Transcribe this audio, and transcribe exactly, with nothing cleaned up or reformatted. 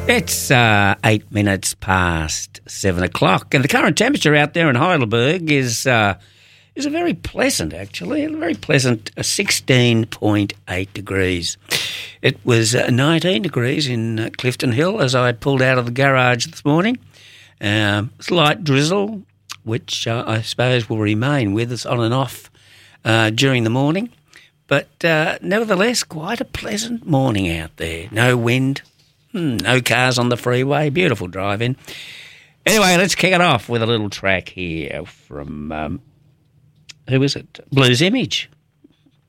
It's uh, eight minutes past seven o'clock, and the current temperature out there in Heidelberg is uh, is a very pleasant, actually, a very pleasant uh, sixteen point eight degrees. It was uh, nineteen degrees in uh, Clifton Hill as I pulled out of the garage this morning. Um, slight drizzle, which uh, I suppose will remain with us on and off uh, during the morning, but uh, nevertheless, quite a pleasant morning out there. No wind. No cars on the freeway. Beautiful driving. Anyway, let's kick it off with a little track here from, um, who is it? Blues Image.